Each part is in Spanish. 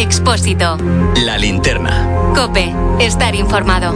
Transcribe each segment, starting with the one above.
Expósito. La Linterna. COPE. Estar informado.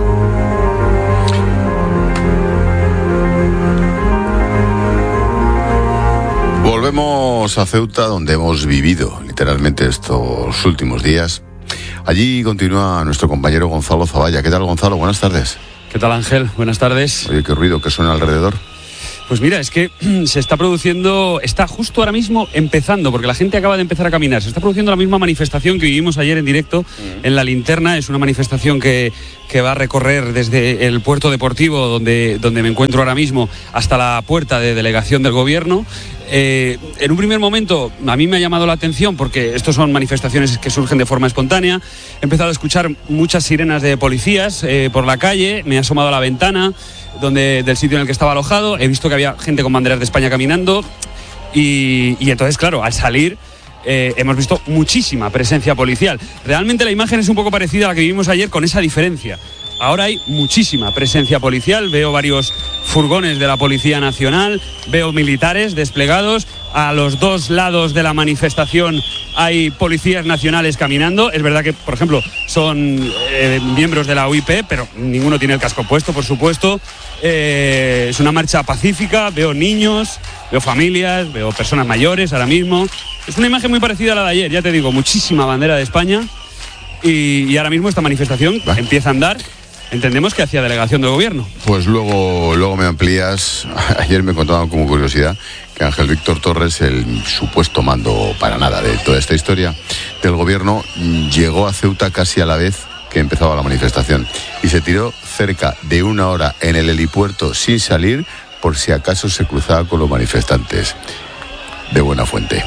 Volvemos a Ceuta, donde hemos vivido literalmente estos últimos días. Allí continúa nuestro compañero Gonzalo Zavalla. ¿Qué tal, Gonzalo? Buenas tardes. ¿Qué tal, Ángel? Buenas tardes. Oye, qué ruido que suena alrededor. Pues mira, es que se está produciendo, está justo ahora mismo empezando, porque la gente acaba de empezar a caminar. Se está produciendo la misma manifestación que vivimos ayer en directo en La Linterna. Es una manifestación que va a recorrer desde el puerto deportivo, donde me encuentro ahora mismo, hasta la puerta de delegación del gobierno. En un primer momento a mí me ha llamado la atención porque estos son manifestaciones que surgen de forma espontánea. He empezado a escuchar muchas sirenas de policías por la calle, me he asomado a la ventana del sitio en el que estaba alojado, he visto que había gente con banderas de España caminando y entonces, claro, al salir hemos visto muchísima presencia policial. Realmente la imagen es un poco parecida a la que vivimos ayer, con esa diferencia. Ahora hay muchísima presencia policial, veo varios furgones de la Policía Nacional, veo militares desplegados, a los dos lados de la manifestación hay policías nacionales caminando. Es verdad que, por ejemplo, son miembros de la UIP, pero ninguno tiene el casco puesto, por supuesto. Es una marcha pacífica, veo niños, veo familias, veo personas mayores ahora mismo. Es una imagen muy parecida a la de ayer, ya te digo, muchísima bandera de España y ahora mismo esta manifestación empieza a andar. Entendemos que hacía delegación del gobierno. Pues luego me amplías. Ayer me contaban como curiosidad que Ángel Víctor Torres, el supuesto mando para nada de toda esta historia del gobierno, llegó a Ceuta casi a la vez que empezaba la manifestación y se tiró cerca de 1 hora en el helipuerto sin salir por si acaso se cruzaba con los manifestantes. De buena fuente.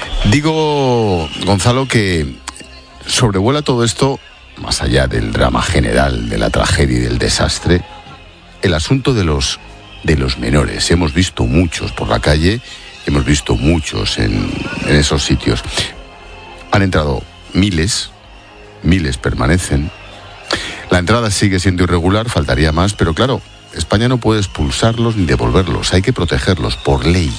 Digo, Gonzalo, que sobrevuela todo esto, más allá del drama general, de la tragedia y del desastre, el asunto de los menores. Hemos visto muchos por la calle, hemos visto muchos en esos sitios. Han entrado miles permanecen. La entrada sigue siendo irregular, faltaría más, pero claro, España no puede expulsarlos ni devolverlos, hay que protegerlos por ley.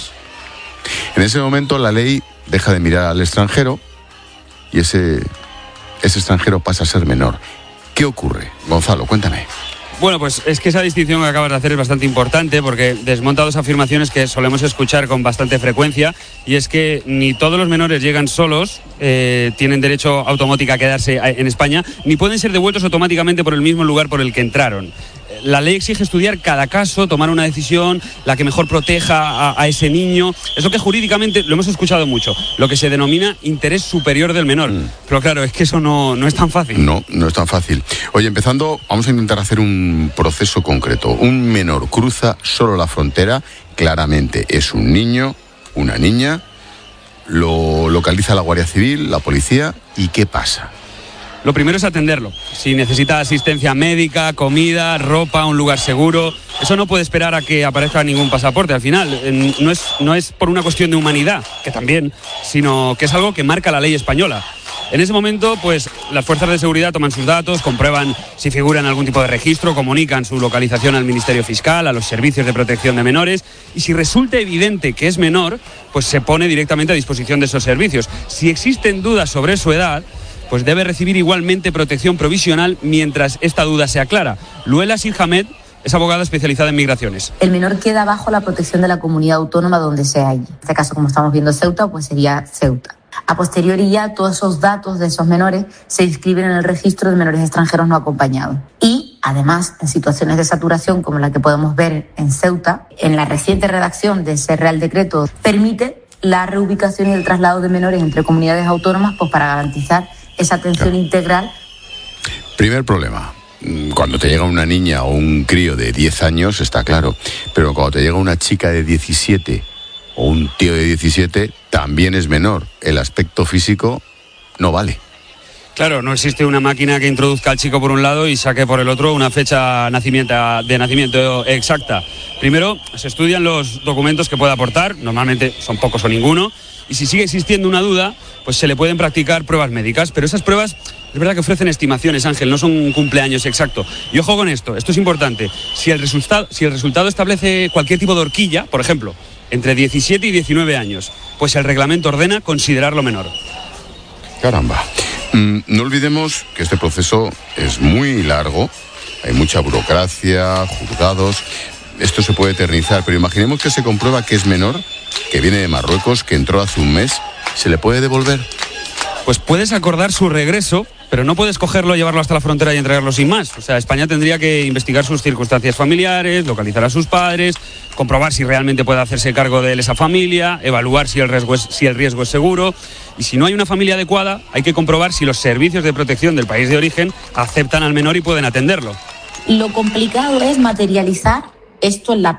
En ese momento la ley deja de mirar al extranjero y ese extranjero pasa a ser menor. ¿Qué ocurre? Gonzalo, cuéntame. Bueno, pues es que esa distinción que acabas de hacer es bastante importante porque desmonta dos afirmaciones que solemos escuchar con bastante frecuencia, y es que ni todos los menores llegan solos, tienen derecho automático a quedarse en España, ni pueden ser devueltos automáticamente por el mismo lugar por el que entraron. La ley exige estudiar cada caso, tomar una decisión, la que mejor proteja a ese niño. Es lo que jurídicamente, lo hemos escuchado mucho, lo que se denomina interés superior del menor. Pero claro, es que eso no es tan fácil. No es tan fácil. Oye, empezando, vamos a intentar hacer un proceso concreto. Un menor cruza solo la frontera, claramente es un niño, una niña, lo localiza la Guardia Civil, la policía, ¿y qué pasa? Lo primero es atenderlo. Si necesita asistencia médica, comida, ropa, un lugar seguro, eso no puede esperar a que aparezca ningún pasaporte. Al final, no es por una cuestión de humanidad, que también, sino que es algo que marca la ley española. En ese momento, pues las fuerzas de seguridad toman sus datos, comprueban si figura en algún tipo de registro, comunican su localización al Ministerio Fiscal, a los servicios de protección de menores, y si resulta evidente que es menor, pues se pone directamente a disposición de esos servicios. Si existen dudas sobre su edad, pues debe recibir igualmente protección provisional mientras esta duda se aclara. Luela Silhamed es abogada especializada en migraciones. El menor queda bajo la protección de la comunidad autónoma donde se halle. En este caso, como estamos viendo Ceuta, pues sería Ceuta. A posteriori ya todos esos datos de esos menores se inscriben en el registro de menores extranjeros no acompañados. Y además, en situaciones de saturación como la que podemos ver en Ceuta, en la reciente redacción de ese Real Decreto, permite la reubicación y el traslado de menores entre comunidades autónomas, pues para garantizar esa atención integral. Primer problema. Cuando te llega una niña o un crío de 10 años, está claro. Pero cuando te llega una chica de 17 o un tío de 17, también es menor. El aspecto físico no vale. Claro, no existe una máquina que introduzca al chico por un lado y saque por el otro una fecha de nacimiento exacta. Primero, se estudian los documentos que puede aportar, normalmente son pocos o ninguno, y si sigue existiendo una duda, pues se le pueden practicar pruebas médicas, pero esas pruebas es verdad que ofrecen estimaciones, Ángel, no son un cumpleaños exacto. Y ojo con esto es importante, si el resultado establece cualquier tipo de horquilla, por ejemplo, entre 17 y 19 años, pues el reglamento ordena considerarlo menor. Caramba. No olvidemos que este proceso es muy largo, hay mucha burocracia, juzgados, esto se puede eternizar, pero imaginemos que se comprueba que es menor, que viene de Marruecos, que entró hace un mes, ¿se le puede devolver? Pues puedes acordar su regreso, pero no puedes cogerlo, llevarlo hasta la frontera y entregarlo sin más. O sea, España tendría que investigar sus circunstancias familiares, localizar a sus padres, comprobar si realmente puede hacerse cargo de él esa familia, evaluar si el riesgo es seguro. Y si no hay una familia adecuada, hay que comprobar si los servicios de protección del país de origen aceptan al menor y pueden atenderlo. Lo complicado es materializar esto en la